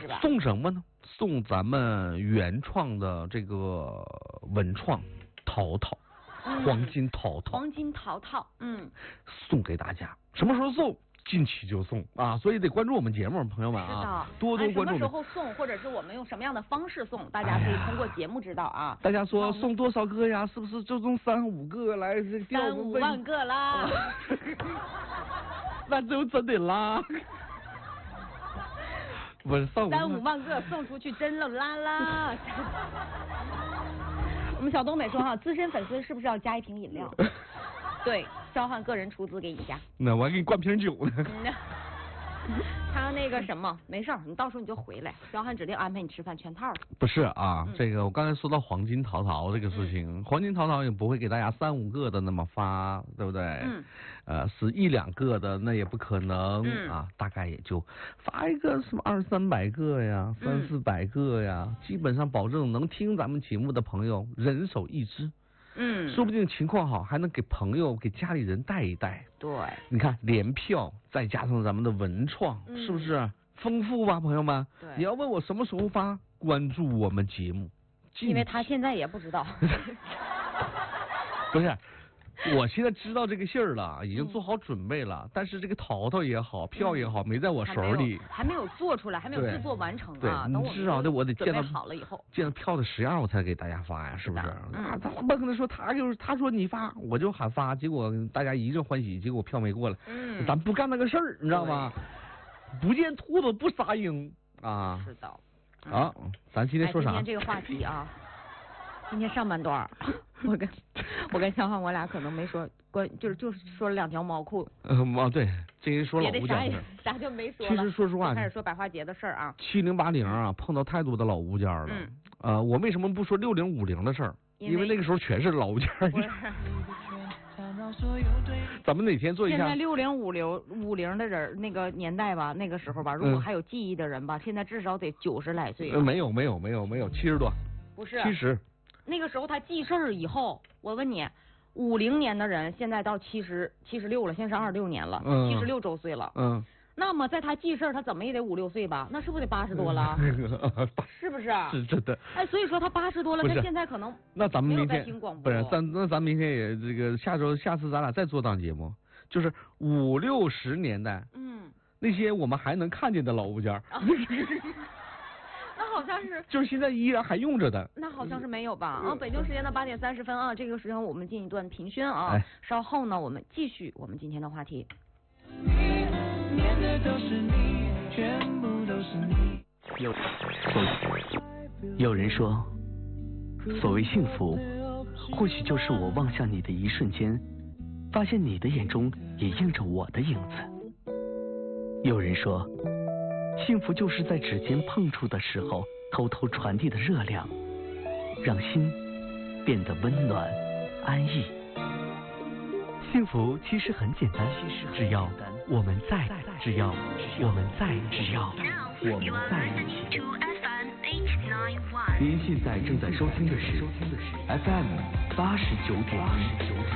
是吧？ 送什么呢？送咱们原创的这个文创淘淘，黄金淘淘， 黄金淘淘， 送给大家。什么时候送？近期就送啊，所以得关注我们节目，朋友们啊，多多关注。 什么时候送，或者是我们用什么样的方式送，大家可以通过节目知道啊。 大家说送多少个呀？是不是就送3、5个来 ？3、5万个啦！ 那就真得拉。不是3、 5万个送出去真了拉拉。我们小东北说哈，资深粉丝是不是要加一瓶饮料？对，肖汉个人出资给你加。 那我还给你灌瓶酒呢。 他那个什么，没事儿，你到时候你就回来，肖汉指定安排你吃饭全套。 不是啊，这个我刚才说到黄金淘淘这个事情，黄金淘淘也不会给大家3、5个的那么发，对不对？是1、2个的那也不可能啊，大概也就发一个什么200、300个呀，3、400个呀，基本上保证能听咱们节目的朋友人手1支。说不定情况好，还能给朋友、给家里人带一带。 对， 你看联票，再加上咱们的文创，是不是丰富吧，朋友们？ 对。 你要问我什么时候发，关注我们节目。 因为他现在也不知道。 不是。我现在知道这个信儿了，已经做好准备了，但是这个淘淘也好，票也好，没在我手里， 还没有做出来，还没有制作完成啊。 对，至少我得见到好了以后， 见到票的实样我才给大家发呀，是不是？他不可能说他说你发，我就喊发，结果大家一阵欢喜，结果票没过来。咱不干那个事儿，你知道吗？不见兔子不撒鹰啊。 是的。 啊，咱今天说啥？ 今天这个话题啊。今天上半段，我跟肖汉我俩可能没说就是说了2条毛裤。 对，这人说老吴家的事， 啥就没说了。 其实说实话， 开始说百花节的事儿啊。 70、80啊，碰到太多的老吴家了。我为什么不说60、50的事儿？因为那个时候全是老吴家。咱们哪天做一下？ 现在60、50的人那个年代吧，那个时候吧，如果还有记忆的人吧，现在至少得90来岁。 没有，70多。 不是。 70。 那个时候他记事儿以后，我问你，50年的人现在到76了，现在是26年了，76周岁了。那么在他记事儿，他怎么也得5、6岁吧？那是不是得80多了？是不是？ 是真的。 哎，所以说他80多了，他现在可能那咱们明天听广播。 不是，咱明天也这个下次咱俩再做档节目，就是50、60年代，那些我们还能看见的老物件。 那好像是， 就是现在依然还用着的。 那好像是没有吧？北京时间的8点30分啊，这个时间我们进一段评宣啊。稍后呢，我们继续我们今天的话题。面对都是你，全部都是你。 有人说，所谓幸福，或许就是我望向你的一瞬间，发现你的眼中也映着我的影子。有人说，幸福就是在指尖碰触的时候，偷偷传递的热量，让心变得温暖安逸。幸福其实很简单，只要我们在，只要我们在一起。您现在正在收听的是 FM 89.1。